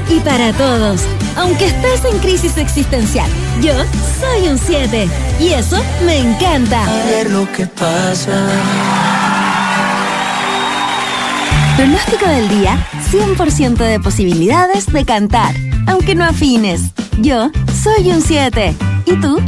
y para todos. Aunque estés en crisis existencial, yo soy un 7 y eso me encanta. A ver lo que pasa. Pronóstico del día, 100% de posibilidades de cantar, aunque no afines. Yo soy un 7. ¿Y tú?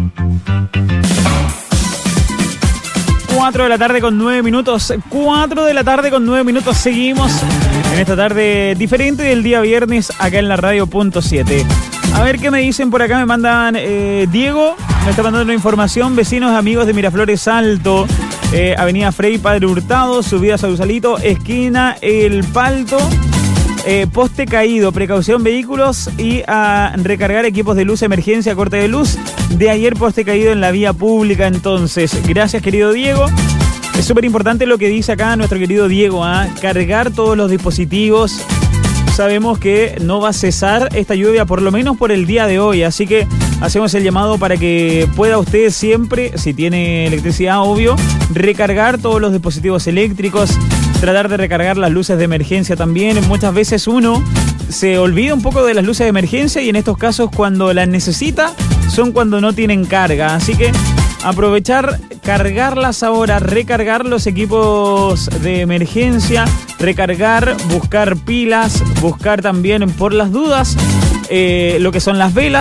4 de la tarde con 9 minutos. 4 de la tarde con 9 minutos. Seguimos en esta tarde diferente del día viernes acá en la radio.7. A ver qué me dicen por acá. Me mandan Diego, me está mandando una información. Vecinos, amigos de Miraflores Alto, Avenida Frei Padre Hurtado, subida a Sausalito, esquina El Palto, poste caído, precaución vehículos y a recargar equipos de luz, emergencia, corte de luz. De ayer poste caído en la vía pública. Entonces, gracias querido Diego. Es súper importante lo que dice acá nuestro querido Diego, cargar todos los dispositivos. Sabemos que no va a cesar esta lluvia por lo menos por el día de hoy, así que hacemos el llamado para que pueda usted siempre, si tiene electricidad obvio, recargar todos los dispositivos eléctricos, tratar de recargar las luces de emergencia también. Muchas veces uno se olvida un poco de las luces de emergencia y en estos casos cuando las necesita son cuando no tienen carga, así que aprovechar, cargarlas ahora, recargar los equipos de emergencia, recargar, buscar pilas, buscar también por las dudas lo que son las velas,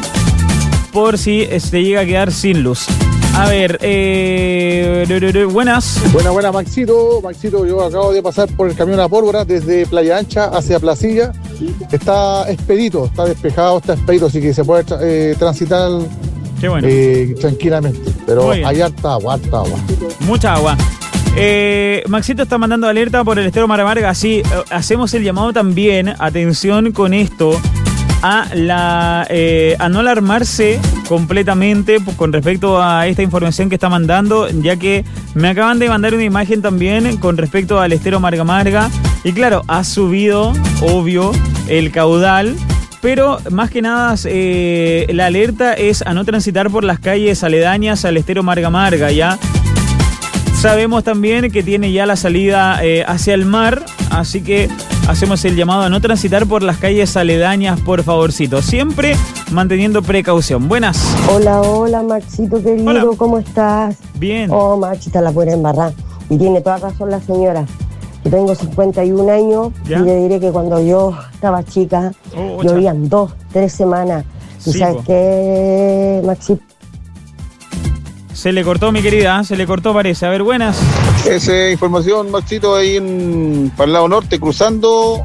por si se llega a quedar sin luz. A ver, buenas. Buena, Maxito. Maxito, yo acabo de pasar por el camión a pólvora desde Playa Ancha hacia Placilla. Está expedito, está despejado, está expedito, así que se puede transitar. Qué bueno. Tranquilamente, pero hay harta agua. Mucha agua. Maxito está mandando alerta por el estero Mar a Marga. Así hacemos el llamado también, atención con esto, a no alarmarse completamente con respecto a esta información que está mandando, ya que me acaban de mandar una imagen también con respecto al estero Marga Marga. Y claro, ha subido, obvio, el caudal. Pero más que nada la alerta es a no transitar por las calles aledañas al estero Marga Marga, ¿ya? Sabemos también que tiene ya la salida hacia el mar, así que hacemos el llamado a no transitar por las calles aledañas, por favorcito. Siempre manteniendo precaución. Buenas. Hola, Maxito querido, hola. ¿Cómo estás? Bien. Oh, Maxita, la buena embarrada. Y tiene toda razón la señora. Yo tengo 51 años, ¿ya? Y le diré que cuando yo estaba chica, llovían 2, 3 semanas. ¿Y sí, sabes qué, Maxito? Se le cortó, mi querida, se le cortó, parece. A ver, buenas. Esa información, Maxito, ahí para el lado norte, cruzando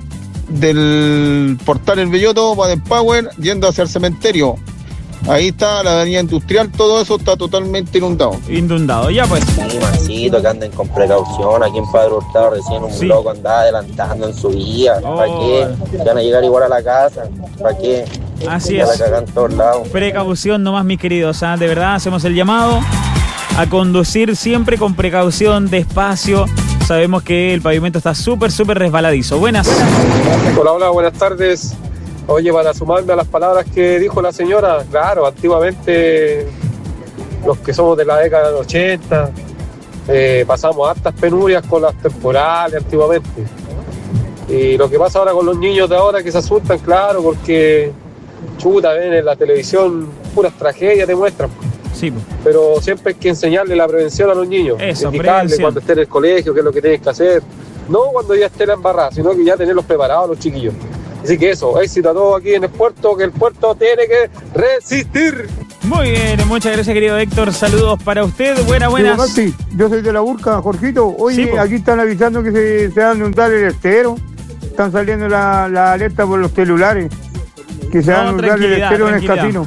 del portal El Belloto, Baden Power, yendo hacia el cementerio. Ahí está la avenida industrial, todo eso está totalmente inundado. Inundado, ya pues. Sí, Maxito, que anden con precaución. Aquí en Padre Hurtado recién un loco andaba adelantando en su vía. ¿Para qué? Van a llegar igual a la casa. ¿Para qué? Así ya es. La cagan todos lados. Precaución nomás, mis queridos. De verdad, hacemos el llamado a conducir siempre con precaución, despacio. Sabemos que el pavimento está súper resbaladizo. Buenas. Hola, buenas tardes. Oye, para sumarme a las palabras que dijo la señora, claro, antiguamente los que somos de la década del 80 pasamos hartas penurias con las temporales antiguamente. Y lo que pasa ahora con los niños de ahora que se asustan, claro, porque ven en la televisión puras tragedias te muestran. Sí. Pero siempre hay que enseñarle la prevención a los niños. Eso, indicarle prevención. Cuando esté en el colegio qué es lo que tienes que hacer. No cuando ya esté la embarrada, sino que ya tenerlos preparados los chiquillos. Así que eso, éxito a todos aquí en el puerto, que el puerto tiene que resistir. Muy bien, muchas gracias querido Héctor, saludos para usted, buenas. Sí, yo soy de la Burca, Jorgito. Oye, sí, aquí están avisando que se va a inundar el estero, están saliendo la alerta por los celulares, que se va a inundar el estero en el casino.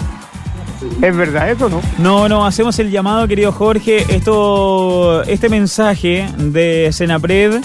¿Es verdad eso, no? No, hacemos el llamado, querido Jorge, este mensaje de Senapred,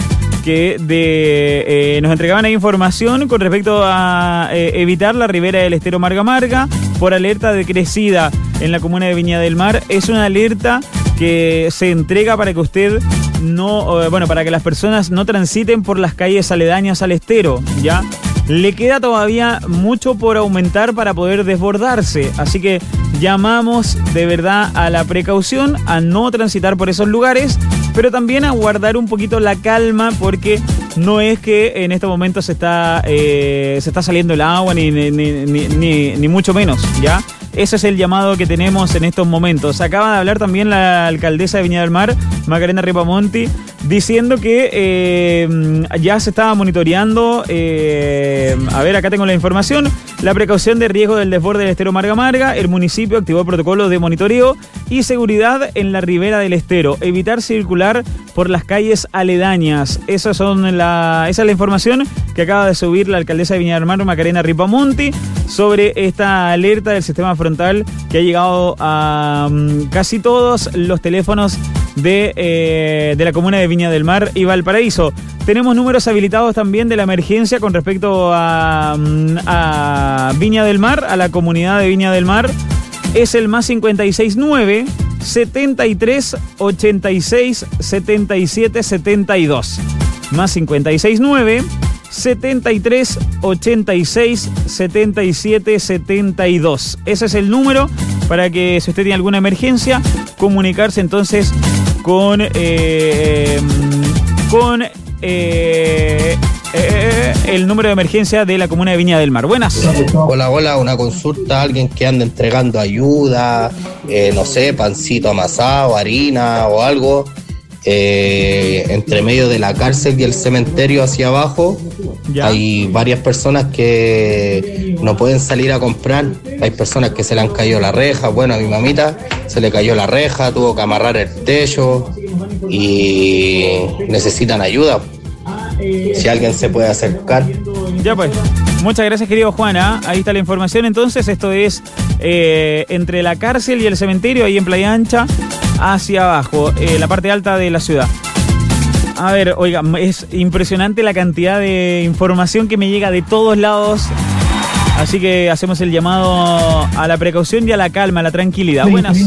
que nos entregaban ahí información con respecto a evitar la ribera del estero Marga Marga por alerta de crecida en la comuna de Viña del Mar. Es una alerta que se entrega para que usted para que las personas no transiten por las calles aledañas al estero, ¿ya? Le queda todavía mucho por aumentar para poder desbordarse, así que llamamos de verdad a la precaución, a no transitar por esos lugares, pero también a guardar un poquito la calma porque no es que en este momento se está saliendo el agua, ni mucho menos, ¿ya? Ese es el llamado que tenemos en estos momentos. Acaba de hablar también la alcaldesa de Viña del Mar, Macarena Ripamonti, diciendo que ya se estaba monitoreando. A ver, acá tengo la información. La precaución de riesgo del desborde del estero Marga Marga. El municipio activó protocolos de monitoreo y seguridad en la ribera del estero. Evitar circular por las calles aledañas. Esa es la información que acaba de subir la alcaldesa de Viña del Mar, Macarena Ripamonti, sobre esta alerta del sistema frontal que ha llegado a casi todos los teléfonos de la comuna de Viña del Mar y Valparaíso. Tenemos números habilitados también de la emergencia con respecto a Viña del Mar, a la comunidad de Viña del Mar. Es el más 569 73 86 77 72. Más 569 73 86 77 72. Ese es el número para que, si usted tiene alguna emergencia, comunicarse entonces con el número de emergencia de la comuna de Viña del Mar. Buenas. Hola, una consulta. Alguien que anda entregando ayuda, no sé, pancito amasado, harina o algo, entre medio de la cárcel y el cementerio hacia abajo. ¿Ya? Hay varias personas que no pueden salir a comprar. Hay personas que se le han caído la reja. Bueno, a mi mamita se le cayó la reja, tuvo que amarrar el techo y necesitan ayuda. Si alguien se puede acercar. Ya pues, muchas gracias, querido Juana. Ahí está la información. Entonces, esto es entre la cárcel y el cementerio, ahí en Playa Ancha, hacia abajo, la parte alta de la ciudad. A ver, oiga, es impresionante la cantidad de información que me llega de todos lados. Así que hacemos el llamado a la precaución y a la calma, a la tranquilidad. Buenas.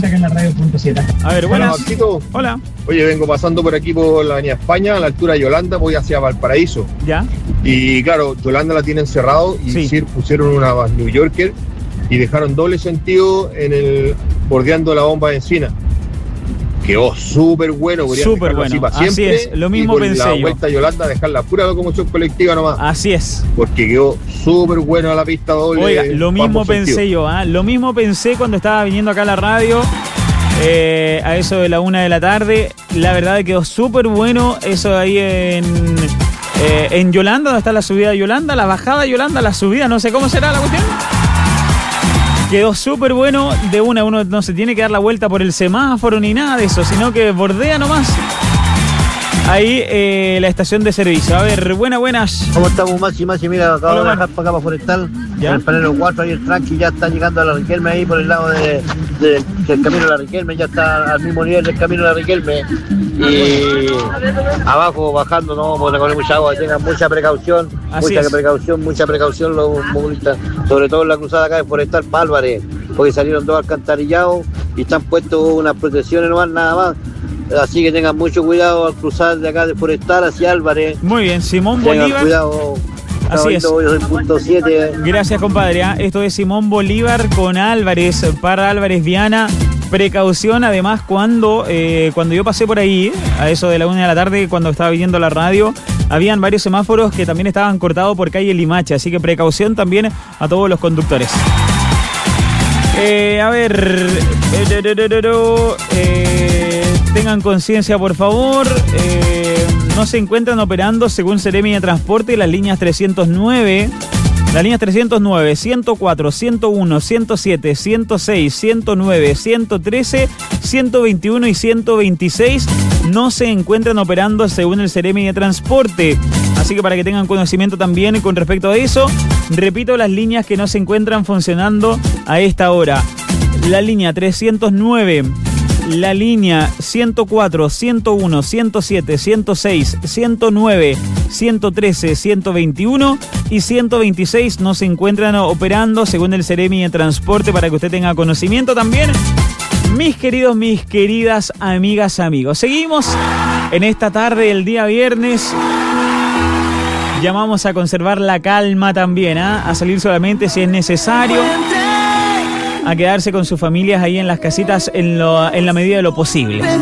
A ver, buenas. Hola. Oye, vengo pasando por aquí por la avenida España, a la altura de Yolanda, voy hacia Valparaíso. ¿Ya? Y claro, Yolanda la tienen cerrado y sí, pusieron una New Yorker y dejaron doble sentido bordeando la bomba de Encina. Quedó súper bueno, súper bueno, así es, lo mismo pensé yo. La vuelta a Yolanda, dejar la pura locomoción colectiva nomás. Así es. Porque quedó súper bueno la pista doble. Oiga, lo mismo pensé yo, lo mismo pensé cuando estaba viniendo acá a la radio, a eso de la 1 de la tarde. La verdad quedó súper bueno eso ahí en Yolanda, donde está la subida de Yolanda, la bajada de Yolanda, la subida, no sé cómo será la cuestión. Quedó súper bueno, uno no se tiene que dar la vuelta por el semáforo ni nada de eso, sino que bordea nomás. Ahí la estación de servicio. A ver, buenas. ¿Cómo estamos, Maxi? Mira, acabo de bajar para acá, para Forestal. ¿Ya? En el panelo 4, ahí el tranqui ya está llegando a la Riquelme, ahí por el lado del camino de la Riquelme, ya está al mismo nivel del camino de la Riquelme. Y abajo, bajando, no vamos a recorrer mucha agua, tengan mucha precaución, mucha precaución los movilistas, sobre todo en la cruzada acá de Forestal para Álvarez, porque salieron dos alcantarillados y están puestos unas protecciones nomás, nada más. Así que tengan mucho cuidado al cruzar de acá de Forestal hacia Álvarez. Muy bien, Simón Bolívar. Cuidado. Así es. Punto 7. Gracias, compadre. Esto es Simón Bolívar con Álvarez, para Álvarez Viana. Precaución, además, cuando yo pasé por ahí, a eso de la 1 de la tarde, cuando estaba viniendo la radio, habían varios semáforos que también estaban cortados por calle Limache. Así que precaución también a todos los conductores. A ver, tengan conciencia, por favor. No se encuentran operando, según Seremi de Transporte, las líneas 309, 104, 101, 107, 106, 109, 113, 121 y 126 no se encuentran operando, según el Seremi de Transporte. Así que para que tengan conocimiento también con respecto a eso, repito las líneas que no se encuentran funcionando a esta hora. La línea 309, la línea 104, 101, 107, 106, 109, 113, 121 y 126 no se encuentran operando, según el Seremi de Transporte, para que usted tenga conocimiento también. Mis queridas amigas, amigos, seguimos en esta tarde del día viernes. Llamamos a conservar la calma también, a salir solamente si es necesario, a quedarse con sus familias ahí en las casitas en la medida de lo posible.